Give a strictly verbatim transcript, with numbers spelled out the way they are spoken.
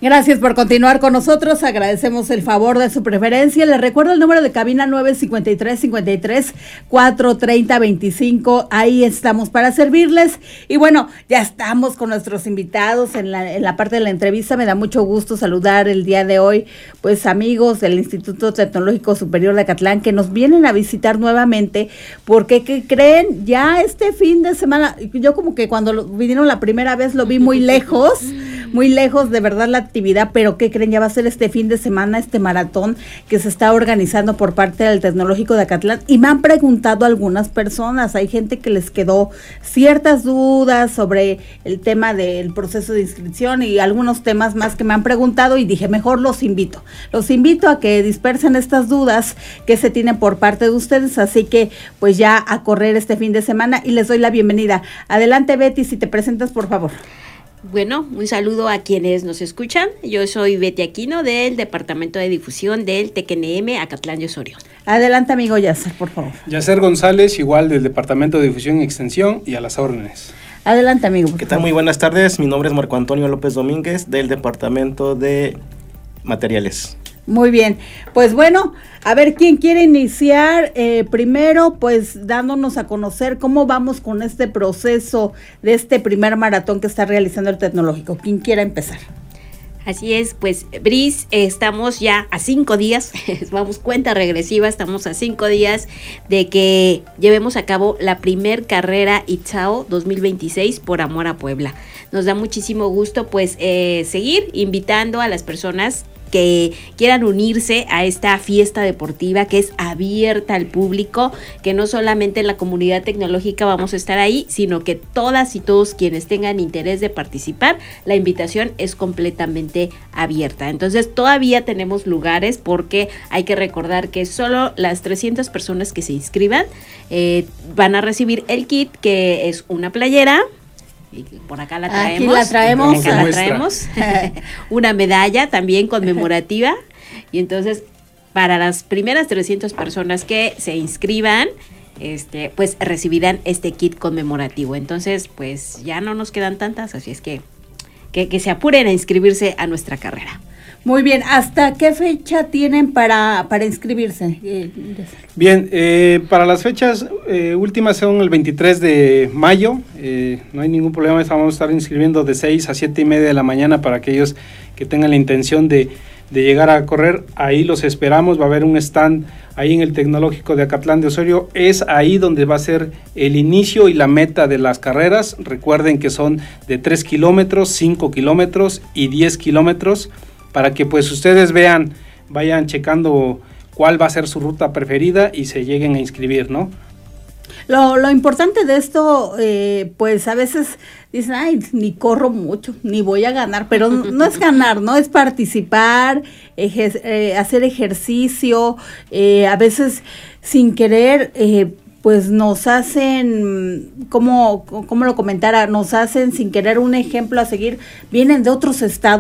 Gracias por continuar con nosotros, agradecemos el favor de su preferencia. Les recuerdo el número de cabina nueve cinco tres, cinco tres, cuatro tres cero, veinticinco, ahí estamos para servirles. Y bueno, ya estamos con nuestros invitados en la, en la parte de la entrevista. Me da mucho gusto saludar el día de hoy, pues amigos del Instituto Tecnológico Superior de Acatlán, que nos vienen a visitar nuevamente, porque ¿qué creen? Ya este fin de semana, yo como que cuando lo, vinieron la primera vez lo vi muy lejos, muy lejos de verdad la actividad, pero ¿qué creen? Ya va a ser este fin de semana este maratón que se está organizando por parte del Tecnológico de Acatlán, y me han preguntado algunas personas, hay gente que les quedó ciertas dudas sobre el tema del proceso de inscripción y algunos temas más que me han preguntado, y dije, mejor los invito, los invito a que dispersen estas dudas que se tienen por parte de ustedes, así que pues ya a correr este fin de semana, y les doy la bienvenida. Adelante, Betty, si te presentas, por favor. Bueno, un saludo a quienes nos escuchan. Yo soy Betty Aquino del Departamento de Difusión del T C N M Acatlán de Osorio. Adelante, amigo Yasser, por favor. Yasser González, igual del Departamento de Difusión y Extensión, y a las órdenes. Adelante, amigo. ¿Qué tal? Muy buenas tardes. Mi nombre es Marco Antonio López Domínguez del Departamento de Materiales. Muy bien, pues bueno, a ver quién quiere iniciar eh, primero, pues dándonos a conocer cómo vamos con este proceso de este primer maratón que está realizando el Tecnológico. ¿Quién quiera empezar? Así es, pues Bris, eh, estamos ya a cinco días, vamos cuenta regresiva, estamos a cinco días de que llevemos a cabo la primer carrera Itzao dos mil veintiséis por amor a Puebla. Nos da muchísimo gusto pues eh, seguir invitando a las personas que quieran unirse a esta fiesta deportiva que es abierta al público, que no solamente en la comunidad tecnológica vamos a estar ahí, sino que todas y todos quienes tengan interés de participar, la invitación es completamente abierta. Entonces todavía tenemos lugares, porque hay que recordar que solo las trescientas personas que se inscriban eh, van a recibir el kit, que es una playera. Y por acá la traemos. Aquí la traemos. Acá la traemos. Una medalla también conmemorativa. Y entonces, para las primeras trescientas personas que se inscriban, este, pues recibirán este kit conmemorativo. Entonces, pues ya no nos quedan tantas, así es que que, que se apuren a inscribirse a nuestra carrera. Muy bien, ¿hasta qué fecha tienen para, para inscribirse? Bien, eh, para las fechas eh, últimas son el veintitrés de mayo, eh, no hay ningún problema, vamos a estar inscribiendo de seis a siete y media de la mañana para aquellos que tengan la intención de, de llegar a correr. Ahí los esperamos, va a haber un stand ahí en el Tecnológico de Acatlán de Osorio, es ahí donde va a ser el inicio y la meta de las carreras. Recuerden que son de tres kilómetros, cinco kilómetros y diez kilómetros, para que pues ustedes vean, vayan checando cuál va a ser su ruta preferida y se lleguen a inscribir, ¿no? Lo, lo importante de esto, eh, pues a veces dicen, ay, ni corro mucho, ni voy a ganar, pero no es ganar, ¿no? Es participar, ejer- eh, hacer ejercicio, eh, a veces sin querer, eh, pues nos hacen, como, como lo comentara, nos hacen sin querer un ejemplo a seguir, vienen de otros estados.